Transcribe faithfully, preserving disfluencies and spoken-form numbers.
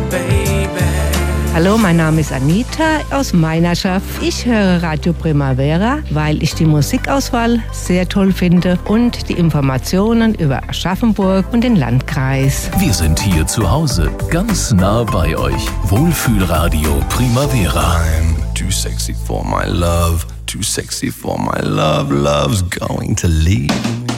baby. Hallo, mein Name ist Anita aus Meinerschaft. Ich höre Radio Primavera, weil ich die Musikauswahl sehr toll finde und die Informationen über Aschaffenburg und den Landkreis. Wir sind hier zu Hause, ganz nah bei euch. Wohlfühlradio Primavera. I'm too sexy for my love, too sexy for my love, love's going to leave me.